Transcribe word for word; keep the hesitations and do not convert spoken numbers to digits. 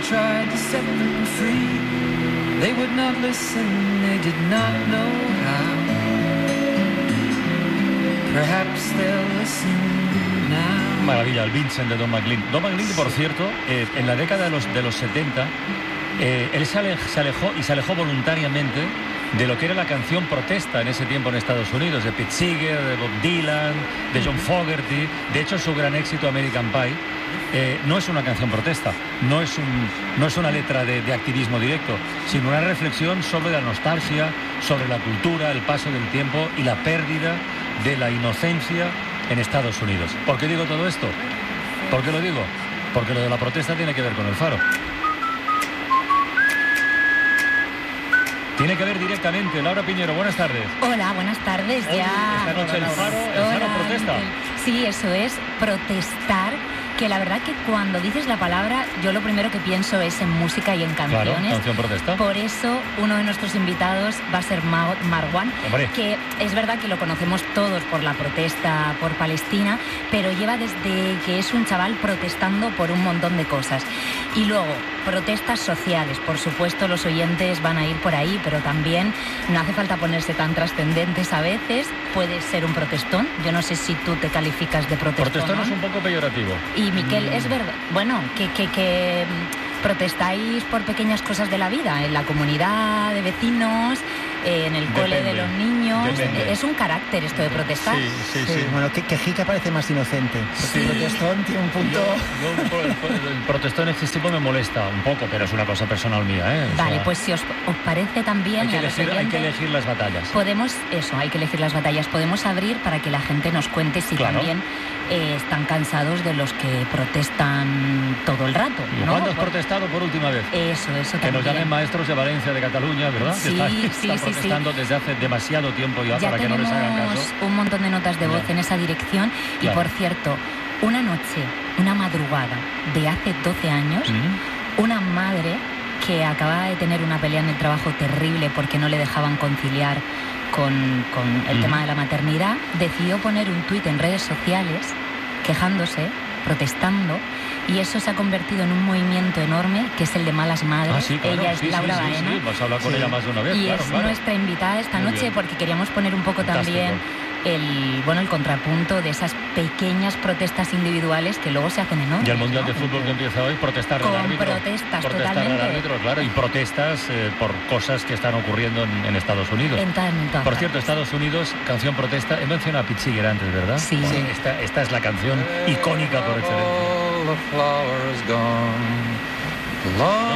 tried to set them free. They would not listen, they did not know how. Perhaps they'll listen now. Maravilla, el Vincent de Don McLean. Don McLean, por cierto, eh, en la década de los, de los setenta, eh, él se, ale, se alejó y se alejó voluntariamente de lo que era la canción protesta en ese tiempo en Estados Unidos, de Pete Seeger, de Bob Dylan, de John Fogerty. De hecho, su gran éxito, American Pie, eh, no es una canción protesta, no es, un, no es una letra de, de activismo directo, sino una reflexión sobre la nostalgia, sobre la cultura, el paso del tiempo y la pérdida de la inocencia en Estados Unidos. ¿Por qué digo todo esto? ¿Por qué lo digo? Porque lo de la protesta tiene que ver con el Faro. Tiene que ver directamente. Laura Piñero, buenas tardes. Hola, buenas tardes. Hoy, ya. Esta noche el Faro, el Faro Hola, protesta. Sí, eso es, protestar. Que la verdad que cuando dices la palabra, yo lo primero que pienso es en música y en canciones. Claro, canción protesta. Por eso uno de nuestros invitados va a ser Mar Marwan, Hombre. que es verdad que lo conocemos todos por la protesta por Palestina, pero lleva desde que es un chaval protestando por un montón de cosas. Y luego, protestas sociales. Por supuesto, los oyentes van a ir por ahí, pero también no hace falta ponerse tan trascendentes a veces. Puede ser un protestón. Yo no sé si tú te calificas de protestón. Protestón ¿no? Es un poco peyorativo. Y Miquel, mm. es verdad, bueno, que, que, que protestáis por pequeñas cosas de la vida, en la comunidad de vecinos, en el cole Depende. de los niños. Depende. Es un carácter esto de protestar. Sí, sí, sí. Sí, bueno, que, que Jica parece más inocente. Porque Sí. el protestón tiene un punto... Yo, yo, el, el protestón excesivo me molesta un poco, pero es una cosa personal mía, ¿eh? O Vale, sea, pues si os, os parece también... hay que, y a los elegir, hay que oyentes, elegir las batallas. podemos, eso, hay que elegir las batallas. Podemos abrir para que la gente nos cuente si Claro. también eh, están cansados de los que protestan todo el rato, ¿no? ¿Cuándo has Por- protestado por última vez? Eso, eso Que nos también. llamen maestros de Valencia, de Cataluña, ¿verdad? Sí, que están, sí, están sí, sí. protestando desde hace demasiado tiempo ya, Ya para que no les hagan tenemos caso. un montón de notas de voz Ya. en esa dirección. Claro. Y por cierto, una noche, una madrugada de hace doce años, Mm. una madre que acababa de tener una pelea en el trabajo terrible porque no le dejaban conciliar con, con el Mm. tema de la maternidad, decidió poner un tuit en redes sociales quejándose, protestando, y eso se ha convertido en un movimiento enorme que es el de Malas Madres. Ah, sí, claro. Ella es sí, Laura sí, sí, Baena. sí. Vas a hablar con Sí. ella más de una vez, Y claro, es claro. nuestra invitada esta Muy noche bien. porque queríamos poner un poco Fantástico. también el, bueno, el contrapunto de esas pequeñas protestas individuales que luego se hacen enormes. Y el Mundial ¿no? de Fútbol que empieza hoy, protestar Con al árbitro. protestas, protestar totalmente. al árbitro, claro, y protestas eh, por cosas que están ocurriendo en, en Estados Unidos. En todas- en todas Por cierto, partes. Estados Unidos, canción protesta. He mencionado a Pete Seeger antes, ¿verdad? Sí. Bueno, Sí. Esta, esta es la canción icónica por excelencia. All the flowers gone. Long